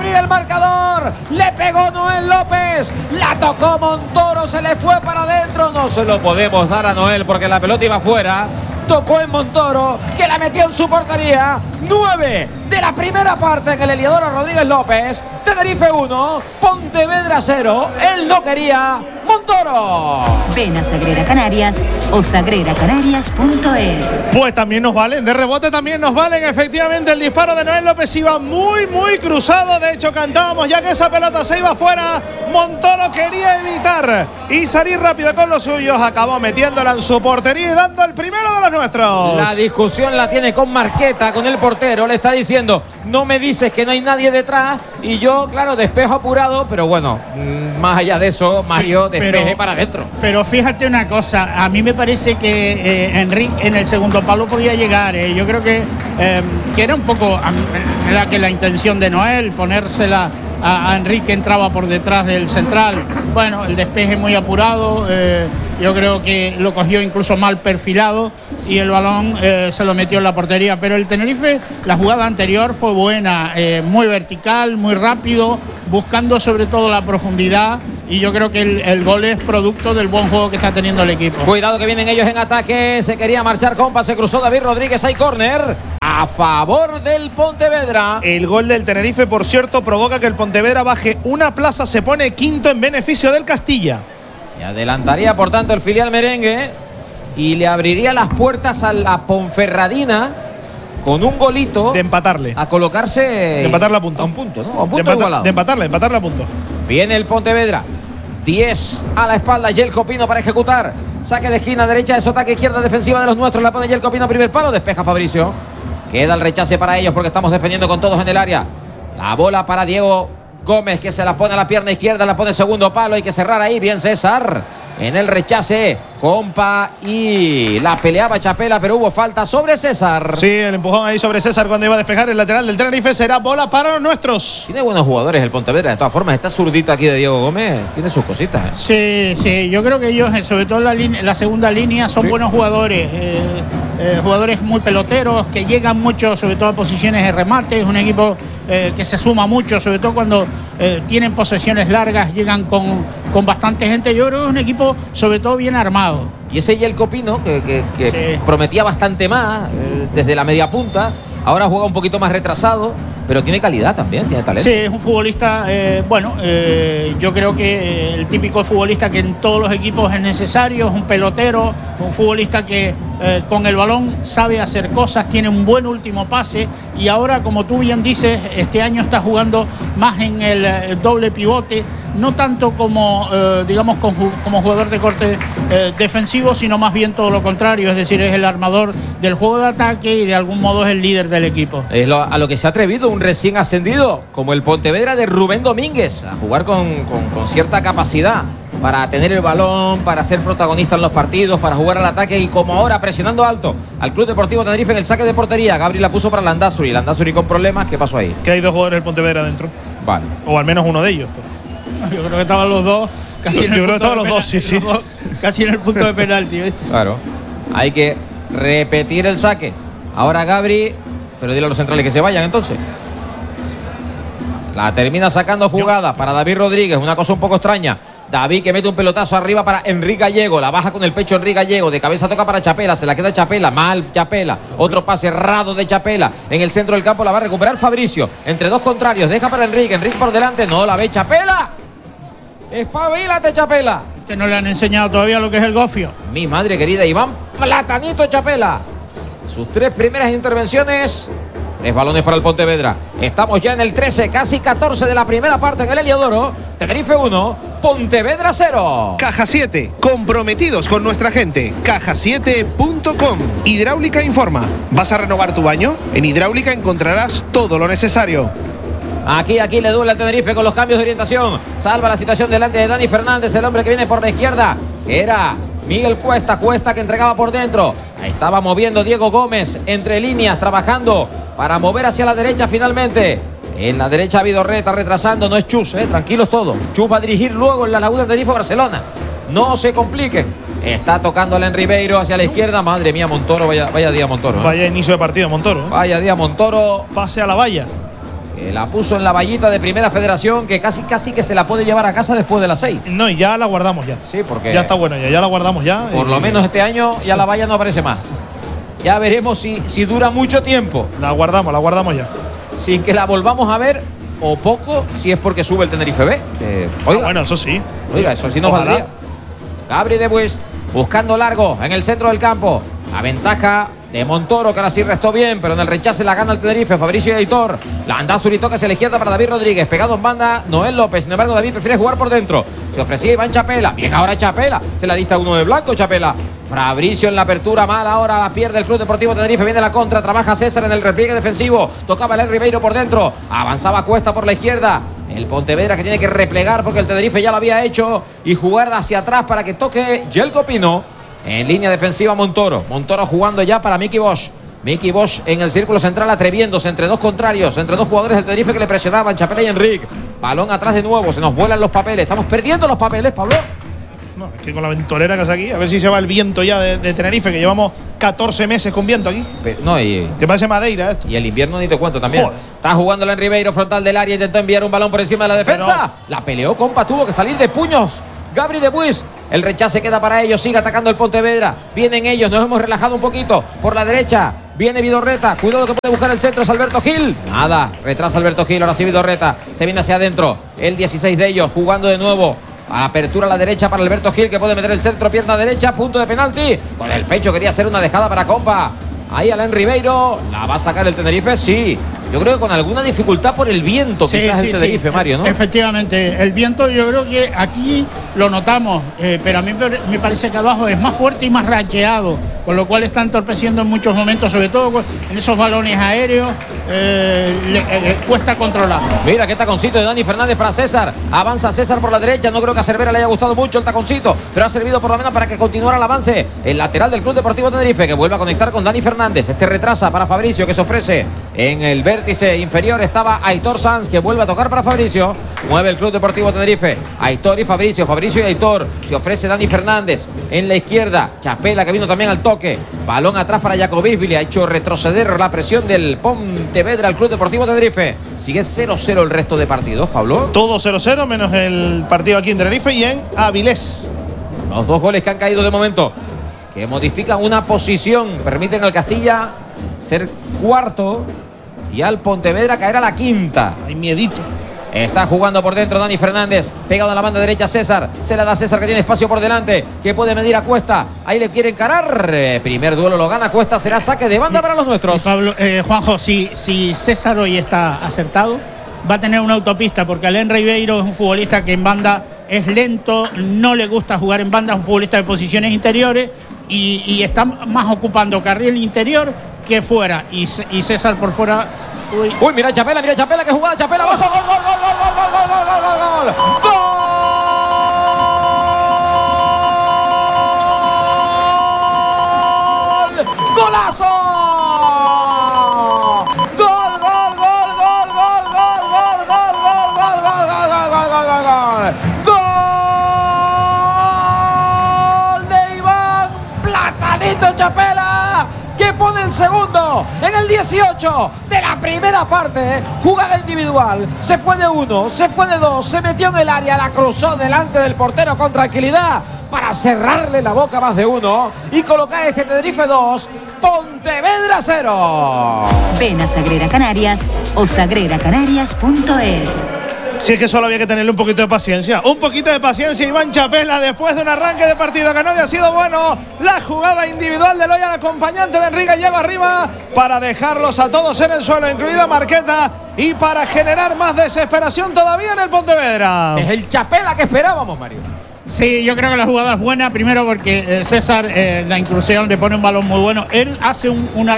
abrir el marcador. Le pegó Noel López. La tocó Montoro. Se le fue para adentro. No se lo podemos dar a Noel porque la pelota iba afuera. Tocó en Montoro, que la metió en su portería. 9 de la primera parte en el Heliodoro Rodríguez López. Tenerife 1, Pontevedra 0. Él no quería, Montoro. Ven a Sagrera Canarias o sagreracanarias.es. Pues también nos valen, de rebote también nos valen. Efectivamente, el disparo de Noel López iba muy cruzado. De hecho, cantábamos ya que esa pelota se iba fuera. Montoro quería evitar y salir rápido con los suyos. Acabó metiéndola en su portería y dando el primero de los nuestros. La discusión la tiene con Marqueta, con el portero. Le está diciendo, no me dices que no hay nadie detrás. Y yo, claro, despejo apurado. Pero bueno, más allá de eso, Mario, despeje para adentro. Pero fíjate una cosa, a mí me parece que Enrique en el segundo palo podía llegar. Yo creo que era un poco la intención de Noel, ponérsela a Enrique, entraba por detrás del central. Bueno, el despeje muy apurado, yo creo que lo cogió incluso mal perfilado y el balón se lo metió en la portería. Pero el Tenerife, la jugada anterior fue buena, muy vertical, muy rápido, buscando sobre todo la profundidad, y yo creo que el gol es producto del buen juego que está teniendo el equipo. Cuidado que vienen ellos en ataque, se quería marchar Compa, se cruzó David Rodríguez, hay córner a favor del Pontevedra. El gol del Tenerife, por cierto, provoca que el Pontevedra baje una plaza, se pone quinto en beneficio del Castilla. Y adelantaría, por tanto, el filial merengue y le abriría las puertas a la Ponferradina con un golito de empatarle, a colocarse de empatarle a punto. A un punto, ¿no? A un punto igualado. De empatarle a punto. Viene el Pontevedra. 10 a la espalda, Yelko Pino para ejecutar. Saque de esquina, derecha de su ataque, izquierda defensiva de los nuestros. La pone Yelko Pino, primer palo, despeja Fabricio. Queda el rechace para ellos porque estamos defendiendo con todos en el área. La bola para Diego Gómez, que se la pone a la pierna izquierda, la pone segundo palo. Hay que cerrar ahí, bien César. En el rechace, Compa, y la peleaba Chapela, pero hubo falta sobre César. Sí, el empujón ahí sobre César cuando iba a despejar el lateral del Tenerife. Será bola para los nuestros. Tiene buenos jugadores el Pontevedra, de todas formas. Esta zurdita aquí de Diego Gómez tiene sus cositas. Sí, yo creo que ellos, sobre todo la segunda línea, son buenos jugadores. Jugadores muy peloteros, que llegan mucho, sobre todo a posiciones de remate. Es un equipo que se suma mucho, sobre todo cuando tienen posesiones largas, llegan con bastante gente. Yo creo que es un equipo sobre todo bien armado. Y ese Yelko Pino, que sí, prometía bastante más desde la media punta, ahora juega un poquito más retrasado, pero tiene calidad también, tiene talento. Sí, es un futbolista, yo creo que el típico futbolista que en todos los equipos es necesario, es un pelotero, un futbolista que con el balón sabe hacer cosas, tiene un buen último pase, y ahora, como tú bien dices, este año está jugando más en el doble pivote, no tanto como, digamos, como jugador de corte defensivo, sino más bien todo lo contrario, es decir, es el armador del juego de ataque y de algún modo es el líder del equipo. Es a lo que se ha atrevido un recién ascendido como el Pontevedra de Rubén Domínguez, a jugar con cierta capacidad para tener el balón, para ser protagonista en los partidos, para jugar al ataque, y como ahora presionando alto al Club Deportivo Tenerife en el saque de portería. Gabriel la puso para Landázuri con problemas. ¿Qué pasó ahí? Que hay dos jugadores del Pontevedra dentro. Vale. O al menos uno de ellos. Yo creo que estaban los dos casi en el punto de penalti, sí. Casi en el punto de penalti. Claro. Hay que repetir el saque. Ahora Gabri, pero dile a los centrales que se vayan entonces. La termina sacando jugada para David Rodríguez, una cosa un poco extraña. David que mete un pelotazo arriba para Enrique Gallego, la baja con el pecho Enrique Gallego, de cabeza toca para Chapela, se la queda Chapela, mal Chapela, otro pase errado de Chapela, en el centro del campo la va a recuperar Fabricio, entre dos contrarios, deja para Enrique por delante, no la ve Chapela. Espabilate, Chapela. No le han enseñado todavía lo que es el gofio. Mi madre querida, Iván Platanito Chapela. Sus 3 primeras intervenciones, 3 balones para el Pontevedra. Estamos ya en el 13, casi 14 de la primera parte en el Heliodoro. Tenerife 1, Pontevedra 0. Caja 7, comprometidos con nuestra gente. Caja7.com. Hidráulica informa. ¿Vas a renovar tu baño? En Hidráulica encontrarás todo lo necesario. Aquí le duele al Tenerife con los cambios de orientación. Salva la situación delante de Dani Fernández, el hombre que viene por la izquierda. Era Miguel Cuesta que entregaba por dentro. Estaba moviendo Diego Gómez entre líneas, trabajando para mover hacia la derecha finalmente. En la derecha Vidorreta retrasando, no es Chus, tranquilos todos. Chus va a dirigir luego en la Laguna de Tenerife Barcelona. No se compliquen. Está tocándole en Ribeiro hacia la izquierda. Madre mía, Montoro, vaya día Montoro. Vaya inicio de partido, Montoro. Vaya día Montoro. Pase a la valla. La puso en la vallita de Primera Federación, que casi que se la puede llevar a casa después de las 6. No, y ya la guardamos ya. Sí, porque ya está bueno, ya la guardamos ya. Por lo menos este año ya la valla no aparece más. Ya veremos si dura mucho tiempo. La guardamos ya. Sin que la volvamos a ver, o poco, si es porque sube el Tenerife B. Oiga, bueno, eso sí. Oiga, eso sí nos valdría. Gabri de Buist buscando largo en el centro del campo. La ventaja de Montoro, que ahora sí restó bien, pero en el rechace la gana el Tenerife. Fabricio y Aitor. La anda Zuritoca hacia la izquierda para David Rodríguez. Pegado en banda Noel López. Sin embargo, David prefiere jugar por dentro. Se ofrecía Iván Chapela. Bien ahora Chapela. Se la dista uno de blanco Chapela. Fabricio en la apertura. Mal ahora la pierde el Club Deportivo Tenerife. Viene la contra. Trabaja César en el repliegue defensivo. Tocaba el Ribeiro por dentro. Avanzaba Cuesta por la izquierda. El Pontevedra que tiene que replegar porque el Tenerife ya lo había hecho. Y jugar hacia atrás para que toque Yelko Pino. En línea defensiva Montoro jugando ya para Miki Bosch. Miki Bosch en el círculo central atreviéndose entre dos contrarios, entre dos jugadores del Tenerife que le presionaban, Chapela y Enrique. Balón atrás de nuevo, se nos vuelan los papeles. Estamos perdiendo los papeles, Pablo. No, es que con la ventolera que hace aquí, a ver si se va el viento ya de Tenerife, que llevamos 14 meses con viento aquí. Que parece Madeira esto. Y el invierno ni te cuento también. Joder. Está jugando en Ribeiro, frontal del área, intentó enviar un balón por encima de la defensa. La peleó, compa, tuvo que salir de puños. Gabri de Buist. El rechace queda para ellos, sigue atacando el Pontevedra. Vienen ellos, nos hemos relajado un poquito. Por la derecha, viene Vidorreta. Cuidado que puede buscar el centro, es Alberto Gil. Nada, retrasa Alberto Gil, ahora sí Vidorreta. Se viene hacia adentro, el 16 de ellos, jugando de nuevo. Apertura a la derecha para Alberto Gil, que puede meter el centro, pierna derecha, punto de penalti. Con el pecho quería hacer una dejada para compa. Ahí Alain Ribeiro, la va a sacar el Tenerife, sí. Yo creo que con alguna dificultad por el viento, quizás el Tenerife, Mario, ¿no? Efectivamente, el viento yo creo que aquí lo notamos, pero a mí me parece que abajo es más fuerte y más racheado, con lo cual está entorpeciendo en muchos momentos, sobre todo en esos balones aéreos, cuesta controlar. Mira qué taconcito de Dani Fernández para César. Avanza César por la derecha, no creo que a Cervera le haya gustado mucho el taconcito, pero ha servido por lo menos para que continuara el avance. El lateral del Club Deportivo Tenerife, que vuelve a conectar con Dani Fernández. Este retrasa para Fabricio, que se ofrece en el vértice inferior. Estaba Aitor Sanz, que vuelve a tocar para Fabricio. Mueve el Club Deportivo Tenerife. Aitor y Fabricio y Aitor. Se ofrece Dani Fernández en la izquierda. Chapela, que vino también al toque. Balón atrás para Jacobisvili. Ha hecho retroceder la presión del Pontevedra al Club Deportivo Tenerife. Sigue 0-0 el resto de partidos, Pablo. Todo 0-0, menos el partido aquí en Tenerife y en Avilés. Los dos goles que han caído de momento, que modifican una posición, permiten al Castilla ser cuarto y al Pontevedra caer a la quinta. Hay miedito. Está jugando por dentro Dani Fernández, pegado a la banda derecha César. Se la da César, que tiene espacio por delante, que puede medir a Cuesta. Ahí le quiere encarar. Primer duelo lo gana Cuesta, será saque de banda para los nuestros. Pablo, Juanjo, si César hoy está acertado, va a tener una autopista, porque Alain Ribeiro es un futbolista que en banda es lento, no le gusta jugar en banda, es un futbolista de posiciones interiores y está más ocupando carril interior que fuera. Y César por fuera. Uy, mira Chapela, que jugada Chapela, abajo, gol. ¡Golazo! Chapela, que pone el segundo en el 18 de la primera parte. Jugada individual, se fue de uno, se fue de dos, se metió en el área, la cruzó delante del portero con tranquilidad para cerrarle la boca a más de uno y colocar este Tenerife 2, Pontevedra 0. Ven a Sagrera Canarias o sagreracanarias.es. Si es que solo había que tenerle un poquito de paciencia. Un poquito de paciencia, Iván Chapela, después de un arranque de partido que no había sido bueno. La jugada individual de Loya, el acompañante de Enrique, llega arriba para dejarlos a todos en el suelo, incluida Marqueta, y para generar más desesperación todavía en el Pontevedra. Es el Chapela que esperábamos, Mario. Sí, yo creo que la jugada es buena, primero porque César, la inclusión, le pone un balón muy bueno. Él hace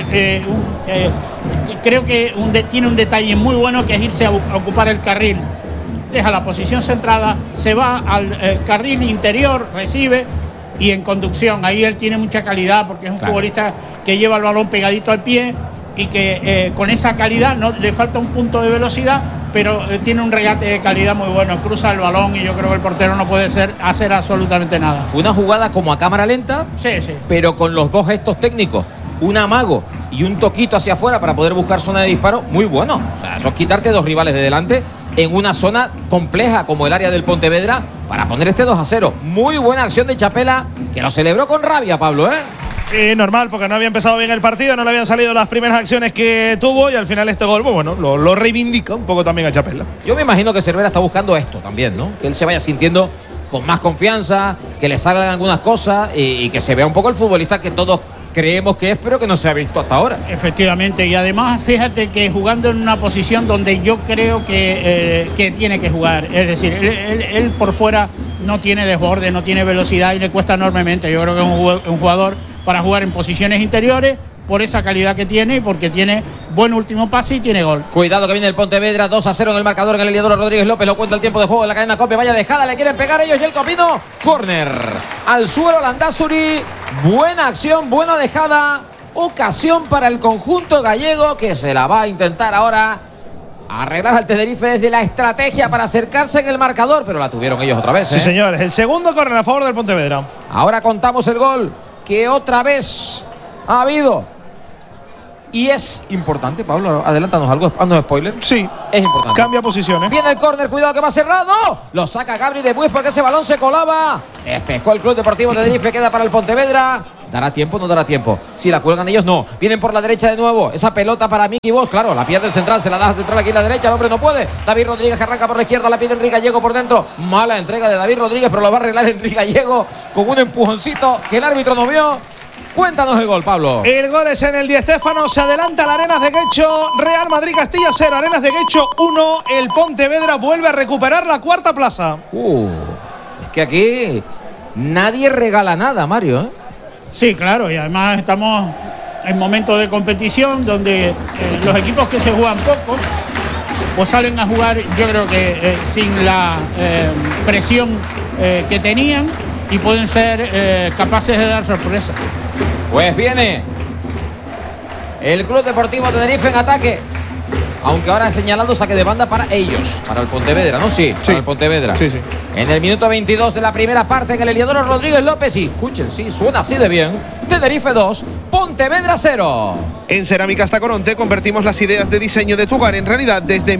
creo que tiene un detalle muy bueno, que es irse a ocupar el carril. Deja la posición centrada, se va al carril interior, recibe, y en conducción ahí él tiene mucha calidad, porque es un futbolista que lleva el balón pegadito al pie y que con esa calidad no le falta un punto de velocidad, pero tiene un regate de calidad muy bueno, cruza el balón y yo creo que el portero no puede hacer absolutamente nada. Fue una jugada como a cámara lenta, sí, pero con los dos gestos técnicos. un amago y un toquito hacia afuera para poder buscar zona de disparo muy bueno. O sea, eso es quitarte 2 rivales de delante en una zona compleja como el área del Pontevedra para poner este 2-0. Muy buena acción de Chapela, que lo celebró con rabia, Pablo, ¿eh? Sí, normal, porque no había empezado bien el partido, no le habían salido las primeras acciones que tuvo y al final este gol, bueno, lo reivindica un poco también a Chapela. Yo me imagino que Cervera está buscando esto también, ¿no? Que él se vaya sintiendo con más confianza, que le salgan algunas cosas y que se vea un poco el futbolista que todos creemos que es, pero que no se ha visto hasta ahora. Efectivamente, y además fíjate que jugando en una posición donde yo creo que tiene que jugar, es decir, él por fuera no tiene desborde, no tiene velocidad y le cuesta enormemente. Yo creo que es un jugador para jugar en posiciones interiores por esa calidad que tiene y porque tiene buen último pase y tiene gol. Cuidado que viene el Pontevedra, 2-0 en el marcador en el Heliodoro Rodríguez López, lo cuenta el tiempo de juego de la cadena COPE, vaya dejada, le quieren pegar ellos y el Copino, córner al suelo Landázuri, buena acción, buena dejada, ocasión para el conjunto gallego que se la va a intentar ahora arreglar al Tenerife desde la estrategia para acercarse en el marcador, pero la tuvieron ellos otra vez. Sí, señores, el segundo córner a favor del Pontevedra. Ahora contamos el gol que otra vez ha habido. Y es importante, Pablo, adelántanos algo, haznos spoiler. Sí, es importante. Cambia posiciones. Viene el córner, cuidado que va cerrado. Lo saca Gabri de Buis porque ese balón se colaba. Despejó el Club Deportivo Tenerife, queda para el Pontevedra. ¿Dará tiempo? No dará tiempo. Si la cuelgan ellos, no. Vienen por la derecha de nuevo. Esa pelota para Miki Bosch, claro, la pierde el central, se la da central aquí a la derecha. El hombre no puede. David Rodríguez que arranca por la izquierda, la pide Enrique Gallego por dentro. Mala entrega de David Rodríguez, pero lo va a arreglar Enrique Gallego con un empujoncito que el árbitro no vio. Cuéntanos el gol, Pablo. El gol es en el Di Stéfano. Se adelanta el Arenas de Guecho. Real Madrid Castilla 0. Arenas de Guecho 1. El Pontevedra vuelve a recuperar la cuarta plaza. Es que aquí nadie regala nada, Mario, ¿eh? Sí, claro. Y además estamos en momentos de competición donde los equipos que se juegan poco pues salen a jugar, yo creo que sin la presión que tenían y pueden ser capaces de dar sorpresa. Pues viene el Club Deportivo Tenerife en ataque. Aunque ahora ha señalado saque de banda para ellos, para el Pontevedra, ¿no? Sí, para el Pontevedra. Sí. En el minuto 22 de la primera parte en el Heliodoro Rodríguez López. Y escuchen, sí, suena así de bien. Tenerife 2, Pontevedra 0. En Cerámicas Tacoronte convertimos las ideas de diseño de tu hogar en realidad desde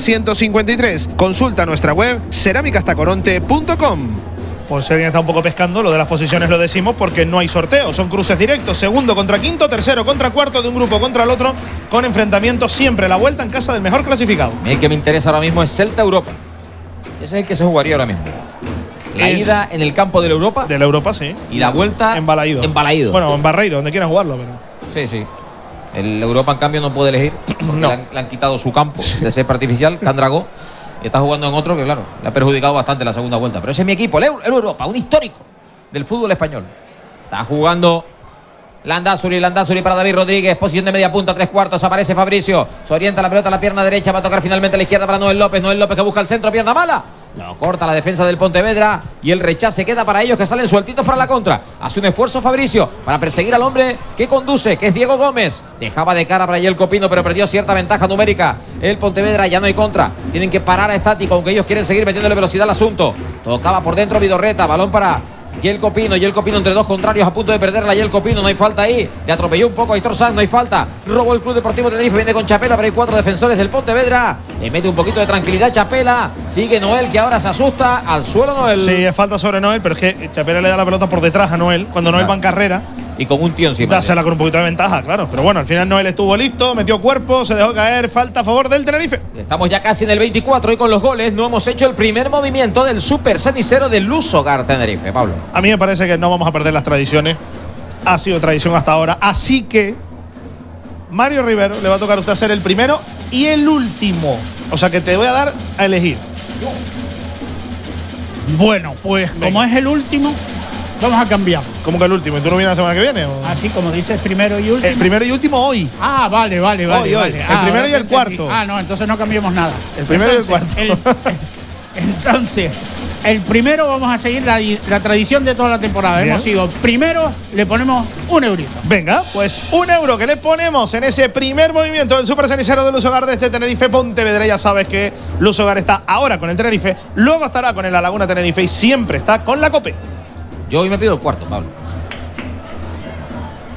1953. Consulta nuestra web cerámicastacoronte.com. Por si alguien está un poco pescando, lo de las posiciones lo decimos porque no hay sorteo, son cruces directos, segundo contra quinto, tercero contra cuarto, de un grupo contra el otro, con enfrentamientos siempre, la vuelta en casa del mejor clasificado. El que me interesa ahora mismo es Celta Europa. Ese es el que se jugaría ahora mismo. La ida en el campo de la Europa. De la Europa, sí. Y la vuelta en Balaído. Bueno, en Barreiro, donde quieran jugarlo. Pero... Sí. El Europa, en cambio, no puede elegir. No. Le han quitado su campo de césped artificial, Candragó. Y está jugando en otro que, claro, le ha perjudicado bastante la segunda vuelta. Pero ese es mi equipo, el Europa, un histórico del fútbol español. Está jugando Landázuri para David Rodríguez, posición de media punta, 3/4, aparece Fabricio, se orienta la pelota a la pierna derecha, va a tocar finalmente a la izquierda para Noel López que busca el centro, pierna mala. Lo corta la defensa del Pontevedra y el rechace queda para ellos que salen sueltitos para la contra. Hace un esfuerzo Fabricio para perseguir al hombre que conduce, que es Diego Gómez. Dejaba de cara para el Copino, pero perdió cierta ventaja numérica. El Pontevedra ya no hay contra. Tienen que parar a estático, aunque ellos quieren seguir metiéndole velocidad al asunto. Tocaba por dentro Vidorreta, balón para Yel Copino entre dos contrarios a punto de perderla. Yel Copino, no hay falta ahí. Le atropelló un poco a Aitor Sanz, no hay falta. Robó el Club Deportivo Tenerife, viene con Chapela, pero hay 4 defensores del Pontevedra. Le mete un poquito de tranquilidad Chapela. Sigue Noel, que ahora se asusta. Al suelo Noel. Sí, es falta sobre Noel, pero es que Chapela le da la pelota por detrás a Noel. Cuando Noel va en carrera. Y con un tío encima. Dásela con un poquito de ventaja, claro. Pero bueno, al final Noel estuvo listo, metió cuerpo, se dejó caer. Falta a favor del Tenerife. Estamos ya casi en el 24 y con los goles no hemos hecho el primer movimiento del super cenicero del Lusogar Tenerife, Pablo. A mí me parece que no vamos a perder las tradiciones. Ha sido tradición hasta ahora. Así que Mario Rivero le va a tocar a usted hacer el primero y el último. O sea que te voy a dar a elegir. Bueno, pues venga, como es el último, vamos a cambiar. ¿Cómo que el último? ¿Y tú no vienes la semana que viene? ¿O? Así como dices, primero y último. El primero y último hoy. Ah, vale. Hoy. El primero y el cuarto. Ah, no, entonces no cambiemos nada. El primero y el cuarto. Entonces, el primero vamos a seguir la tradición de toda la temporada. Bien. Hemos sido primero, le ponemos un eurito. Venga, pues €1 que le ponemos en ese primer movimiento del super cenicero del Lusogar de este Tenerife Pontevedra. Ya sabes que Lusogar está ahora con el Tenerife, luego estará con el La Laguna Tenerife y siempre está con la COPE. Yo hoy me pido el cuarto, Pablo.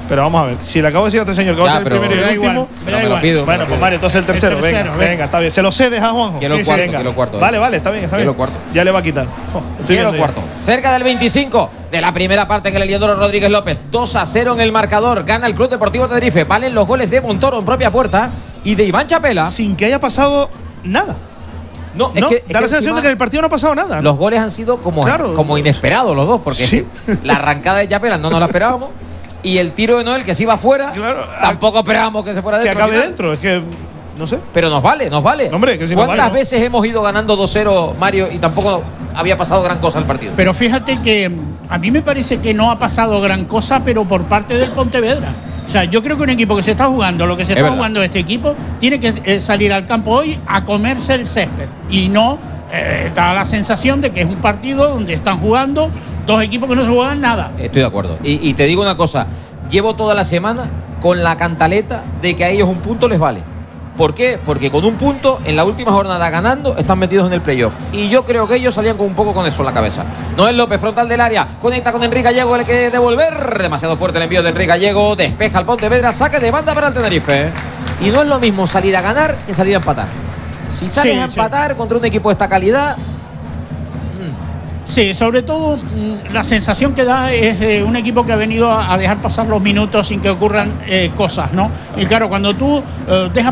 Pero vamos a ver, si le acabo de decir a este señor que va a ser el primero y el último. Me da igual. Pido, Bueno, pues Mario, entonces el tercero. Venga, está bien. Se lo cedes a Juanjo. Quiero el cuarto, quiero el cuarto. Vale, está bien. Quiero el cuarto. Ya le va a quitar. Quiero el cuarto. Cerca del 25 de la primera parte en el Heliodoro Rodríguez López. 2-0 en el marcador. Gana el Club Deportivo Tenerife. Valen los goles de Montoro en propia puerta y de Iván Chapela. Sin que haya pasado nada. No, da la sensación de que en el partido no ha pasado nada. Los goles han sido como inesperados los dos, porque sí. La arrancada de Chapela no nos la esperábamos. Y el tiro de Noel, que se iba fuera, tampoco esperábamos que se fuera dentro. Que acabe dentro, es que no sé. Pero nos vale. Hombre, que si ¿Cuántas veces hemos ido ganando 2-0, Mario, y tampoco había pasado gran cosa el partido? Pero fíjate que a mí me parece que no ha pasado gran cosa, pero por parte del Pontevedra. O sea, yo creo que un equipo que se está jugando, lo que se está jugando este equipo, tiene que salir al campo hoy a comerse el césped. Y no da la sensación de que es un partido donde están jugando dos equipos que no se juegan nada. Estoy de acuerdo. Y te digo una cosa, llevo toda la semana con la cantaleta de que a ellos un punto les vale. ¿Por qué? Porque con un punto en la última jornada ganando están metidos en el playoff. Y yo creo que ellos salían con un poco con eso en la cabeza. Noel López, frontal del área, conecta con Enrique Gallego, le quiere devolver. Demasiado fuerte el envío de Enrique Gallego, despeja el Pontevedra, saque de banda para el Tenerife. Y no es lo mismo salir a ganar que salir a empatar. Si sales a empatar contra un equipo de esta calidad... Sí, sobre todo la sensación que da es de un equipo que ha venido a dejar pasar los minutos sin que ocurran cosas, ¿no? Y claro, cuando tú dejas